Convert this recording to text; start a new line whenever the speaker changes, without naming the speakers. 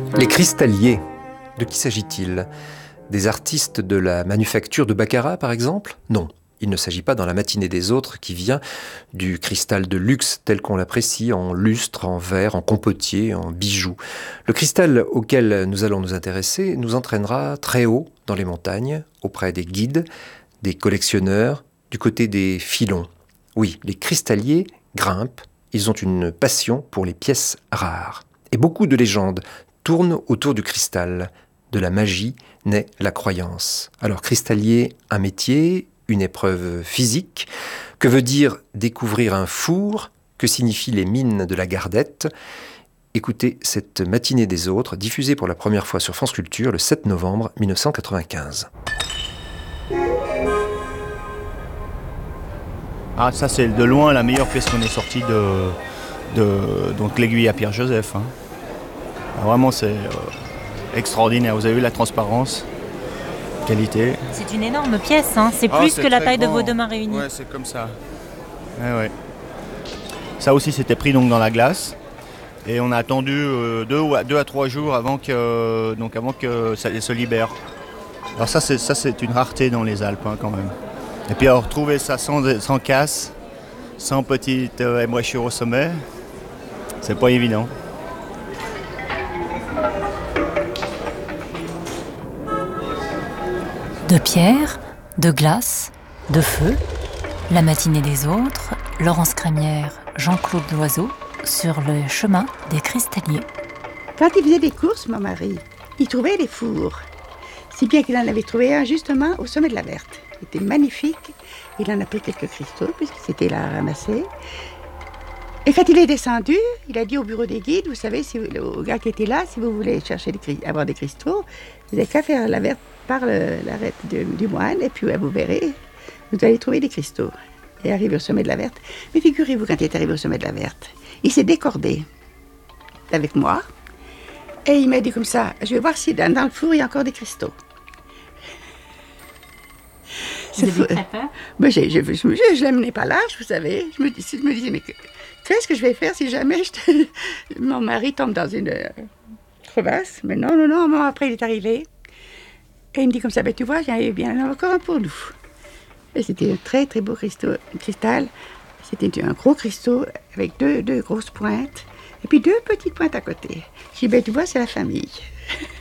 Les cristalliers, de qui s'agit-il? Des artistes de la manufacture de baccarat, par exemple? Non, il ne s'agit pas dans la matinée des autres qui vient du cristal de luxe tel qu'on l'apprécie en lustre, en verre, en compotier, en bijoux. Le cristal auquel nous allons nous intéresser nous entraînera très haut dans les montagnes, auprès des guides, des collectionneurs, du côté des filons. Oui, les cristalliers grimpent, ils ont une passion pour les pièces rares. Et beaucoup de légendes tournent autour du cristal. De la magie naît la croyance. Alors, cristallier, un métier, une épreuve physique. Que veut dire découvrir un four? Que signifient les mines de la Gardette? Écoutez cette matinée des autres, diffusée pour la première fois sur France Culture le 7 novembre 1995.
Ah, ça c'est de loin la meilleure pièce qu'on ait sortie donc l'aiguille à Pierre-Joseph. Hein. Ah, vraiment c'est extraordinaire. Vous avez vu la transparence, qualité.
C'est une énorme pièce, hein. C'est plus que la taille de vos deux mains réunies.
Ouais, c'est comme ça. Ouais. Ça aussi c'était pris donc dans la glace. Et on a attendu 2 à 3 jours avant que ça se libère. Alors ça c'est une rareté dans les Alpes hein, quand même. Et puis alors retrouver ça sans casse, sans petite ébrochure au sommet, c'est pas évident.
De pierre, de glace, de feu, la matinée des autres, Laurence Crémière, Jean-Claude Loiseau, sur le chemin des cristalliers.
Quand il faisait des courses, mon mari, il trouvait des fours. Si bien qu'il en avait trouvé un justement au sommet de la Verte. Il était magnifique. Il en a pris quelques cristaux, puisque c'était là à ramasser. Et quand il est descendu, il a dit au bureau des guides, vous savez, au gars qui était là, si vous voulez chercher avoir des cristaux, vous n'avez qu'à faire la Verte par l'arête du moine, et puis vous verrez, vous allez trouver des cristaux. Et arrivé au sommet de la Verte. Mais figurez-vous, quand il est arrivé au sommet de la Verte, il s'est décordé avec moi, et il m'a dit comme ça, je vais voir si dans le four, il y a encore des cristaux.
Vous avez très peur?
Ben, je ne l'amenais pas large, vous savez. Je me disais, mais qu'est-ce que je vais faire si jamais mon mari tombe dans une crevasse? Mais non, un moment après, il est arrivé. Et il me dit comme ça, ben, tu vois, il y en a encore un pour nous. Et c'était un très, très beau cristal. C'était un gros cristaux avec deux grosses pointes. Et puis 2 petites pointes à côté. Je dis, ben, tu vois, c'est la famille.